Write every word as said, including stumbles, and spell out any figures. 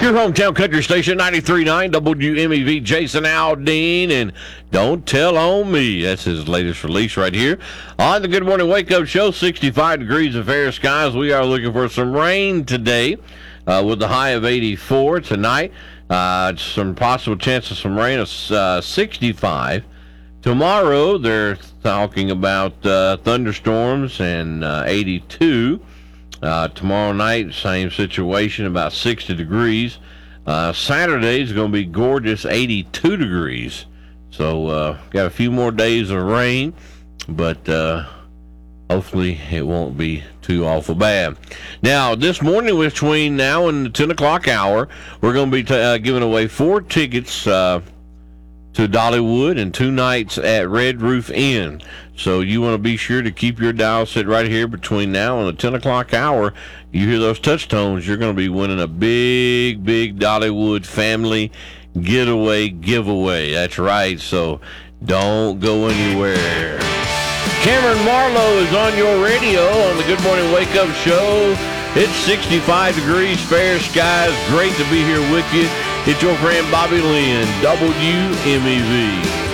Your hometown country station, ninety-three point nine W M E V, Jason Aldean, and Don't Tell on Me. That's his latest release right here. On the Good Morning Wake Up Show, sixty-five degrees of fair skies. We are looking for some rain today uh, with the high of eighty-four tonight. Uh, some possible chance of some rain of uh, sixty-five. Tomorrow, they're talking about uh, thunderstorms and uh, eighty-two. Uh, tomorrow night, same situation, about sixty degrees. Uh, Saturday is going to be gorgeous, eighty-two degrees. So, uh, got a few more days of rain, but uh, hopefully it won't be too awful bad. Now, this morning, between now and the ten o'clock hour, we're going to be t- uh, giving away four tickets uh, to Dollywood and two nights at Red Roof Inn. So you want to be sure to keep your dial set right here between now and the ten o'clock hour. You hear those touch tones, you're going to be winning a big, big Dollywood family getaway giveaway. That's right, so don't go anywhere. Cameron Marlowe is on your radio on the Good Morning Wake Up Show. It's sixty-five degrees, fair skies. Great to be here with you. It's your friend Bobby Lynn, W M E V.